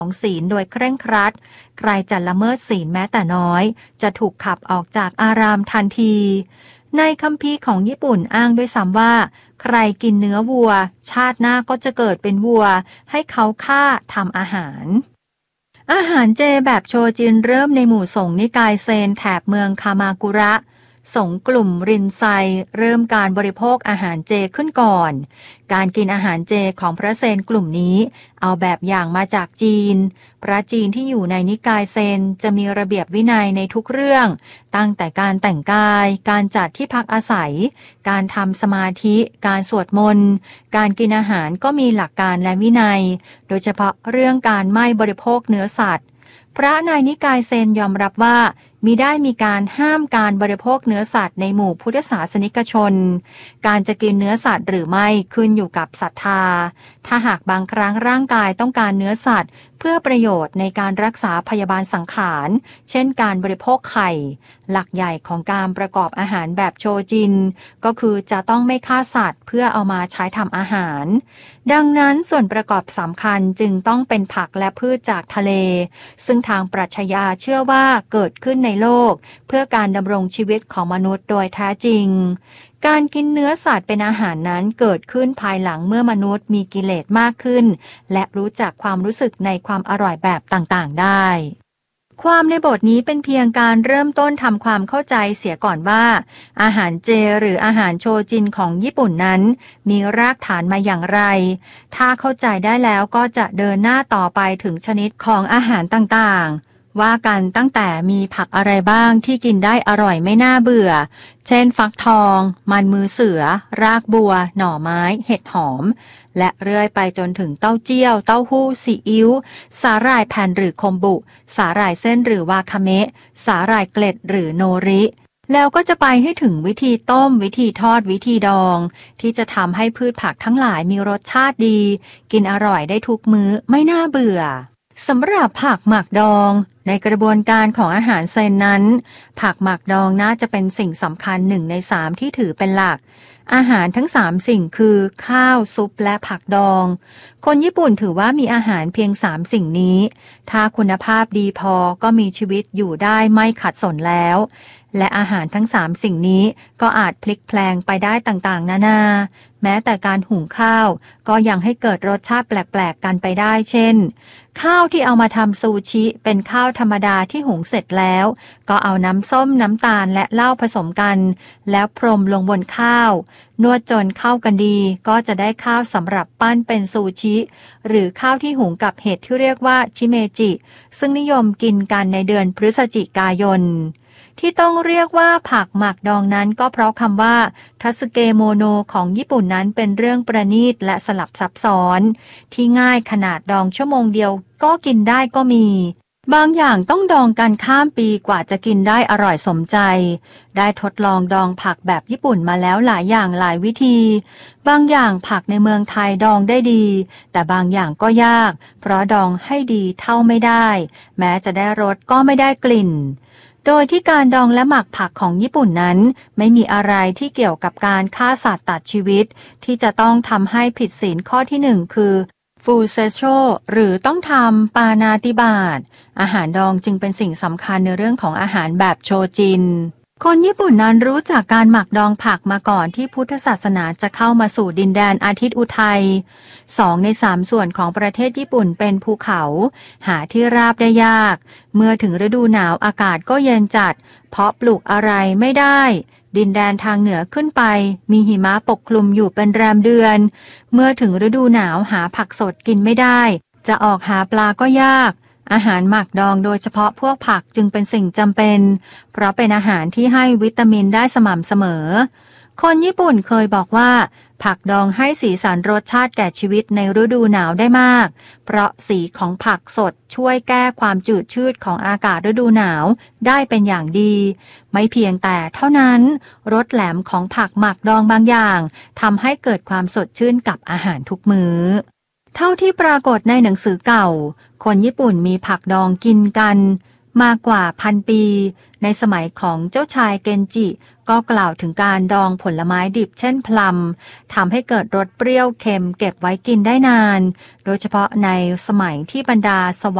ของศีลโดยเคร่งครัดใครจะละเมิดศีลแม้แต่น้อยจะถูกขับออกจากอารามทันทีในคัมภีร์ของญี่ปุ่นอ้างด้วยซ้ำว่าใครกินเนื้อวัวชาติหน้าก็จะเกิดเป็นวัวให้เขาฆ่าทำอาหารเจแบบโชจินเริ่มในหมู่สงฆ์นิกายเซนแถบเมืองคามากุระสงฆ์กลุ่มรินไซเริ่มการบริโภคอาหารเจขึ้นก่อนการกินอาหารเจของพระเซนกลุ่มนี้เอาแบบอย่างมาจากจีนพระจีนที่อยู่ในนิกายเซนจะมีระเบียบวินัยในทุกเรื่องตั้งแต่การแต่งกายการจัดที่พักอาศัยการทำสมาธิการสวดมนต์การกินอาหารก็มีหลักการและวินัยโดยเฉพาะเรื่องการไม่บริโภคเนื้อสัตว์พระในนิกายเซนยอมรับว่ามิได้มีการห้ามการบริโภคเนื้อสัตว์ในหมู่พุทธศาสนิกชนการจะกินเนื้อสัตว์หรือไม่ขึ้นอยู่กับศรัทธาถ้าหากบางครั้งร่างกายต้องการเนื้อสัตว์เพื่อประโยชน์ในการรักษาพยาบาลสังขารเช่นการบริโภคไข่หลักใหญ่ของการประกอบอาหารแบบโชจินก็คือจะต้องไม่ฆ่าสัตว์เพื่อเอามาใช้ทำอาหารดังนั้นส่วนประกอบสำคัญจึงต้องเป็นผักและพืชจากทะเลซึ่งทางปรัชญาเชื่อว่าเกิดขึ้นในโลกเพื่อการดำรงชีวิตของมนุษย์โดยแท้จริงการกินเนื้อสัตว์เป็นอาหารนั้นเกิดขึ้นภายหลังเมื่อมนุษย์มีกิเลสมากขึ้นและรู้จักความรู้สึกในความอร่อยแบบต่างๆได้ความในบทนี้เป็นเพียงการเริ่มต้นทำความเข้าใจเสียก่อนว่าอาหารเจหรืออาหารโชจินของญี่ปุ่นนั้นมีรากฐานมาอย่างไรถ้าเข้าใจได้แล้วก็จะเดินหน้าต่อไปถึงชนิดของอาหารต่างๆว่ากันตั้งแต่มีผักอะไรบ้างที่กินได้อร่อยไม่น่าเบื่อเช่นฟักทองมันมือเสือรากบัวหน่อไม้เห็ดหอมและเรื่อยไปจนถึงเต้าเจี้ยวเต้าหู้ซีอิ๊วสาหร่ายแผ่นหรือคอมบุสาหร่ายเส้นหรือวาคาเมะสาหร่ายเกล็ดหรือโนริแล้วก็จะไปให้ถึงวิธีต้มวิธีทอดวิธีดองที่จะทำให้พืชผักทั้งหลายมีรสชาติดีกินอร่อยได้ทุกมื้อไม่น่าเบื่อสำหรับผักหมักดองในกระบวนการของอาหารเซนนั้นผักหมักดองน่าจะเป็นสิ่งสำคัญ1 ใน 3ที่ถือเป็นหลักอาหารทั้ง3สิ่งคือข้าวซุปและผักดองคนญี่ปุ่นถือว่ามีอาหารเพียง3สิ่งนี้ถ้าคุณภาพดีพอก็มีชีวิตอยู่ได้ไม่ขัดสนแล้วและอาหารทั้ง3สิ่งนี้ก็อาจพลิกแพลงไปได้ต่างๆนานาแม้แต่การหุงข้าวก็ยังให้เกิดรสชาติแปลกๆกันไปได้เช่นข้าวที่เอามาทำซูชิเป็นข้าวธรรมดาที่หุงเสร็จแล้วก็เอาน้ำส้มน้ำตาลและเหล้าผสมกันแล้วพรมลงบนข้าวนวดจนเข้ากันดีก็จะได้ข้าวสำหรับปั้นเป็นซูชิหรือข้าวที่หุงกับเห็ดที่เรียกว่าชิเมจิซึ่งนิยมกินกันในเดือนพฤศจิกายนที่ต้องเรียกว่าผักหมักดองนั้นก็เพราะคำว่าทัสึเกโมโนของญี่ปุ่นนั้นเป็นเรื่องประณีตและสลับซับซ้อนที่ง่ายขนาดดองชั่วโมงเดียวก็กินได้ก็มีบางอย่างต้องดองกันข้ามปีกว่าจะกินได้อร่อยสมใจได้ทดลองดองผักแบบญี่ปุ่นมาแล้วหลายอย่างหลายวิธีบางอย่างผักในเมืองไทยดองได้ดีแต่บางอย่างก็ยากเพราะดองให้ดีเท่าไม่ได้แม้จะได้รสก็ไม่ได้กลิ่นโดยที่การดองและหมักผักของญี่ปุ่นนั้นไม่มีอะไรที่เกี่ยวกับการฆ่าสัตว์ตัดชีวิตที่จะต้องทำให้ผิดศีลข้อที่1คือฟูเซโชหรือต้องทำปานาติบาตอาหารดองจึงเป็นสิ่งสำคัญในเรื่องของอาหารแบบโชจินคนญี่ปุ่นนั้นรู้จักการหมักดองผักมาก่อนที่พุทธศาสนาจะเข้ามาสู่ดินแดนอาทิตย์อุทัย2 ใน 3ส่วนของประเทศญี่ปุ่นเป็นภูเขาหาที่ราบได้ยากเมื่อถึงฤดูหนาวอากาศก็เย็นจัดเพาะปลูกอะไรไม่ได้ดินแดนทางเหนือขึ้นไปมีหิมะปกคลุมอยู่เป็นแรมเดือนเมื่อถึงฤดูหนาวหาผักสดกินไม่ได้จะออกหาปลาก็ยากอาหารหมักดองโดยเฉพาะพวกผักจึงเป็นสิ่งจำเป็นเพราะเป็นอาหารที่ให้วิตามินได้สม่ำเสมอคนญี่ปุ่นเคยบอกว่าผักดองให้สีสันรสชาติแก่ชีวิตในฤดูหนาวได้มากเพราะสีของผักสดช่วยแก้ความจืดชืดของอากาศฤดูหนาวได้เป็นอย่างดีไม่เพียงแต่เท่านั้นรสแหลมของผักหมักดองบางอย่างทำให้เกิดความสดชื่นกับอาหารทุกมื้อเท่าที่ปรากฏในหนังสือเก่าคนญี่ปุ่นมีผักดองกินกันมากกว่า1,000 ปีในสมัยของเจ้าชายเกนจิก็กล่าวถึงการดองผลไม้ดิบเช่นพลัมทำให้เกิดรสเปรี้ยวเค็มเก็บไว้กินได้นานโดยเฉพาะในสมัยที่บรรดาสว